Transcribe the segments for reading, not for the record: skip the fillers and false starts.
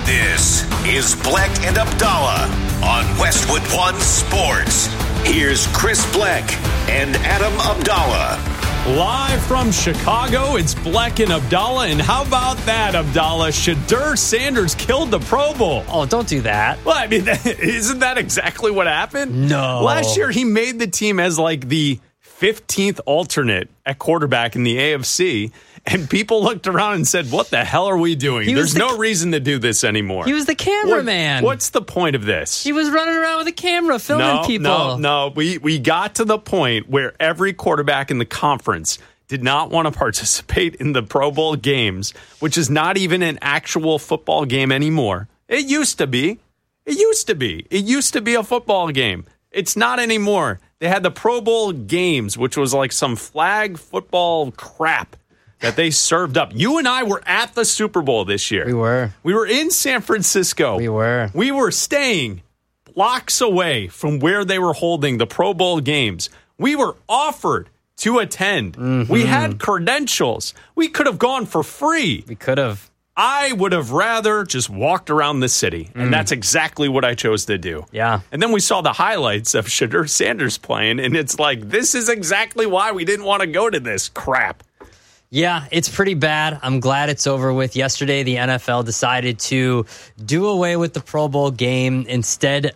This is Bleck and Abdallah on Westwood One Sports. Here's Chris Bleck and Adam Abdallah. Live from Chicago, it's Bleck and Abdallah. And how about that, Abdallah? Shedeur Sanders killed the Pro Bowl. Oh, don't do that. Well, I mean, isn't that exactly what happened? No. Last year, he made the team as like the 15th alternate at quarterback in the AFC. And people looked around and said, what the hell are we doing? There's no reason to do this anymore. He was the cameraman. What's the point of this? He was running around with a camera filming people. No. We got to the point where every quarterback in the conference did not want to participate in the Pro Bowl games, which is not even an actual football game anymore. It used to be. It used to be a football game. It's not anymore. They had the Pro Bowl games, which was like some flag football crap that they served up. You and I were at the Super Bowl this year. We were. We were in San Francisco. We were. We were staying blocks away from where they were holding the Pro Bowl games. We were offered to attend. Mm-hmm. We had credentials. We could have gone for free. We could have. I would have rather just walked around the city, and that's exactly what I chose to do. Yeah. And then we saw the highlights of Shedeur Sanders playing, and it's like, this is exactly why we didn't want to go to this crap. Yeah, it's pretty bad. I'm glad it's over with. Yesterday, the NFL decided to do away with the Pro Bowl game. Instead,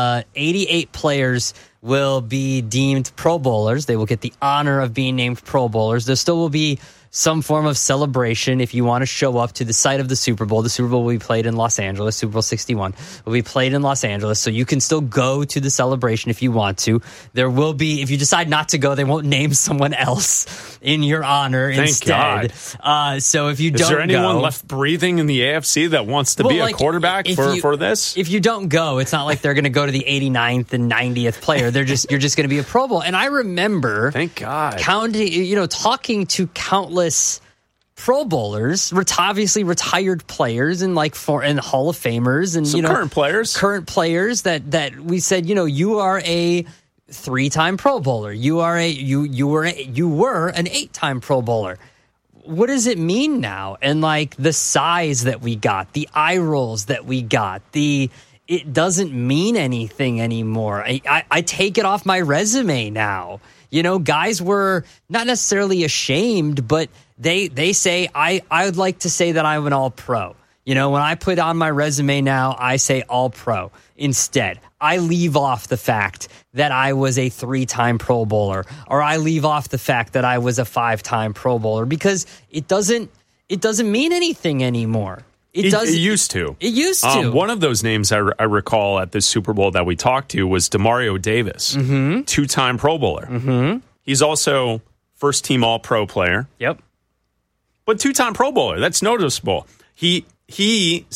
88 players will be deemed Pro Bowlers. They will get the honor of being named Pro Bowlers. There still will be some form of celebration if you want to show up to the site of the Super Bowl. The Super Bowl will be played in Los Angeles. Super Bowl 61 will be played in Los Angeles, so you can still go to the celebration if you want to. There will be, if you decide not to go, they won't name someone else in your honor instead. So if you don't go... Is there anyone left breathing in the AFC that wants to be a quarterback for this? If you don't go, it's not like they're going to go to the 89th and 90th player. You're just going to be a Pro Bowl. And I remember... Thank God. Talking to countless Pro Bowlers, obviously retired players and and Hall of Famers and current players that we said, you are a 3-time Pro Bowler. You are you were an 8-time Pro Bowler. What does it mean now? And the size that we got, the eye rolls that we got, it doesn't mean anything anymore. I take it off my resume now. Guys were not necessarily ashamed, but they say, I would like to say that I'm an all-pro. When I put on my resume now, I say all-pro. Instead, I leave off the fact that I was a 3-time Pro Bowler, or I leave off the fact that I was a 5-time Pro Bowler, because it doesn't mean anything anymore. It used to. It used to. One of those names I recall at the Super Bowl that we talked to was Demario Davis, 2-time Pro Bowler. Mm-hmm. He's also first-team All-Pro player. Yep. But 2-time Pro Bowler, that's noticeable. He made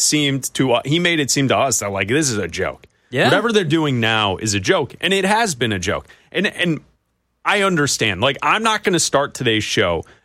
it seem to us that this is a joke. Yeah. Whatever they're doing now is a joke, and it has been a joke. And I understand. I'm not going to start today's show